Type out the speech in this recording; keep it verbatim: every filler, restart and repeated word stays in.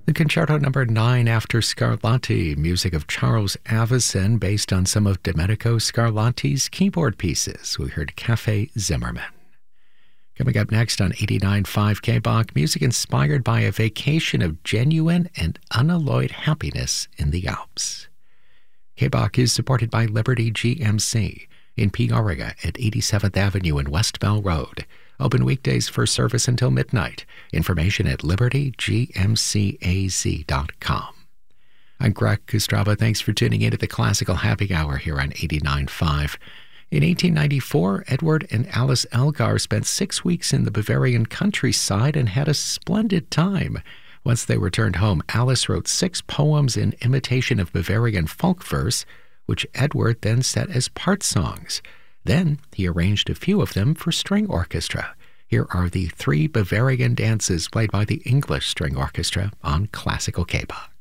The concerto number nine after Scarlatti, music of Charles Avison based on some of Domenico Scarlatti's keyboard pieces. We heard Cafe Zimmerman. Coming up next on eighty-nine point five K B O C, music inspired by a vacation of genuine and unalloyed happiness in the Alps. K B O C is supported by Liberty G M C in Peoria at eighty-seventh Avenue and West Bell Road. Open weekdays for service until midnight. Information at liberty g m c a z dot com. I'm Greg Kostrava. Thanks for tuning in to the Classical Happy Hour here on eighty-nine point five. In eighteen ninety-four, Edward and Alice Elgar spent six weeks in the Bavarian countryside and had a splendid time. Once they returned home, Alice wrote six poems in imitation of Bavarian folk verse, which Edward then set as part songs. Then he arranged a few of them for string orchestra. Here are the three Bavarian dances played by the English String Orchestra on Classical K B O C.